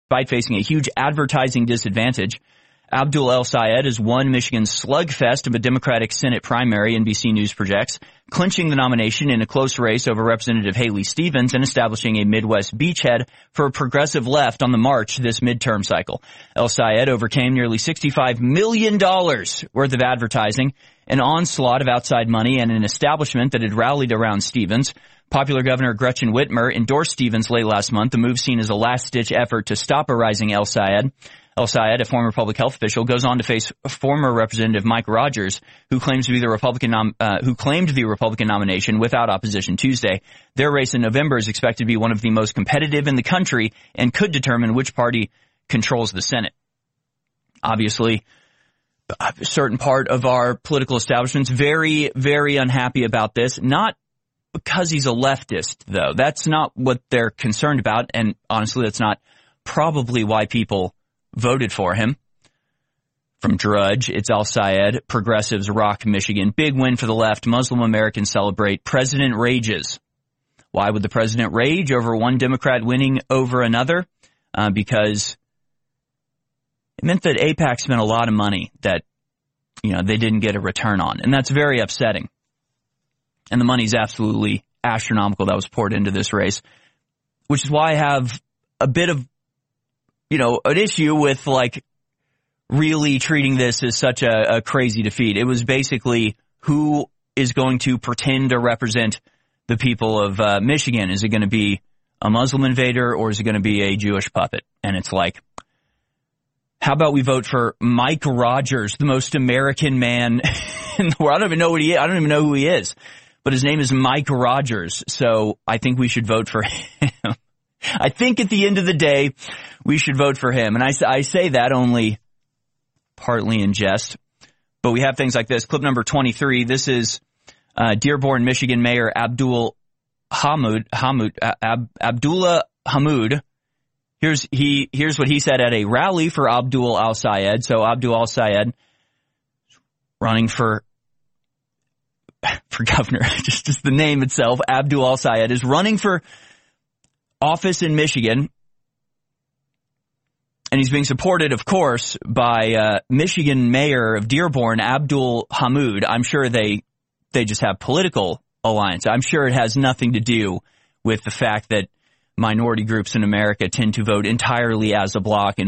despite facing a huge advertising disadvantage. Abdul El-Sayed has won Michigan's slugfest of a Democratic Senate primary, NBC News projects, clinching the nomination in a close race over Representative Haley Stevens and establishing a Midwest beachhead for a progressive left on the march this midterm cycle. El-Sayed overcame nearly $65 million worth of advertising, an onslaught of outside money, and an establishment that had rallied around Stevens. Popular Governor Gretchen Whitmer endorsed Stevens late last month, a move seen as a last-ditch effort to stop a rising El-Sayed. El-Sayed, a former public health official, goes on to face former Representative Mike Rogers, who claims to be who claimed the Republican nomination without opposition Tuesday. Their race in November is expected to be one of the most competitive in the country and could determine which party controls the Senate. Obviously, a certain part of our political establishment's very, very unhappy about this. Not because he's a leftist, though. That's not what they're concerned about, and honestly, that's not probably why people voted for him. From Drudge, it's El-Sayed. Progressives rock Michigan. Big win for the left. Muslim Americans celebrate. President rages. Why would the president rage over one Democrat winning over another? Because it meant that AIPAC spent a lot of money that, they didn't get a return on. And that's very upsetting. And the money's absolutely astronomical that was poured into this race, which is why I have a bit of an issue with really treating this as such a crazy defeat. It was basically who is going to pretend to represent the people of Michigan. Is it going to be a Muslim invader or is it going to be a Jewish puppet? And it's like, how about we vote for Mike Rogers, the most American man in the world? I don't even know what he is. I don't even know who he is, but his name is Mike Rogers. So I think we should vote for him. I think at the end of the day, we should vote for him. And I say that only partly in jest. But we have things like this. Clip number 23. This is Dearborn, Michigan Mayor Abdullah Hammoud. Here's what he said at a rally for Abdul El-Sayed. So Abdul El-Sayed running for governor. just the name itself, Abdul El-Sayed, is running for office in Michigan, and he's being supported, of course, by Michigan Mayor of Dearborn, Abdul Hammoud. I'm sure they just have political alliance. I'm sure it has nothing to do with the fact that minority groups in America tend to vote entirely as a bloc in